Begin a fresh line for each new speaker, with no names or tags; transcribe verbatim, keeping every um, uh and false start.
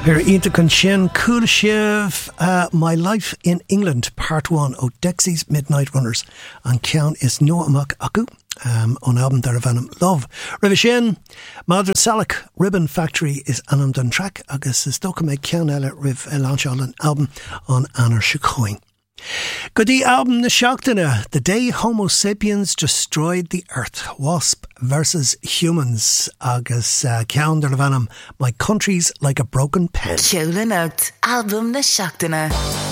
Here Ínta Chun Sin Cool Shiv uh, My Life in England Part one o Dexy's Midnight Runners an ceann is nua amach acu um, on album dar a bhanam Love River Sin Madra Salak Ribbon Factory is anam dun track agus is doca me ceann eile riv elanseáil an album on Anar Sicoin. Goodie album na Seachtaine, The Day Homo Sapiens Destroyed the Earth, Wasp versus Humans, agus uh, ceann dar a bhanam My Country's Like a Broken Pen.
Ceolann Out, album na Seachtaine.